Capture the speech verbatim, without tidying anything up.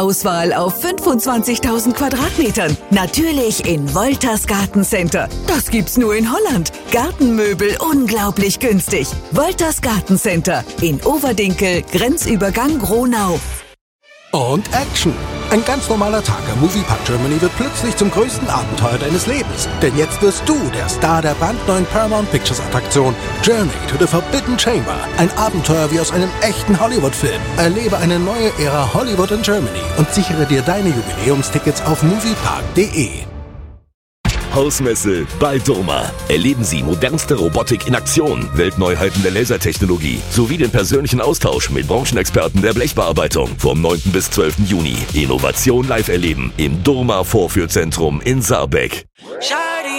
Auswahl auf fünfundzwanzigtausend Quadratmetern. Natürlich in Wolters Gartencenter. Das gibt's nur in Holland. Gartenmöbel unglaublich günstig. Wolters Gartencenter in Overdinkel, Grenzübergang Gronau. Und Action! Ein ganz normaler Tag am Moviepark Germany wird plötzlich zum größten Abenteuer deines Lebens. Denn jetzt wirst du der Star der brandneuen Paramount Pictures Attraktion Journey to the Forbidden Chamber. Ein Abenteuer wie aus einem echten Hollywood-Film. Erlebe eine neue Ära Hollywood in Germany und sichere dir deine Jubiläumstickets auf moviepark punkt de. Hausmesse bei Durma. Erleben Sie modernste Robotik in Aktion, Weltneuheiten der Lasertechnologie sowie den persönlichen Austausch mit Branchenexperten der Blechbearbeitung vom neunten bis zwölften Juni. Innovation live erleben im Durma Vorführzentrum in Saarbeck.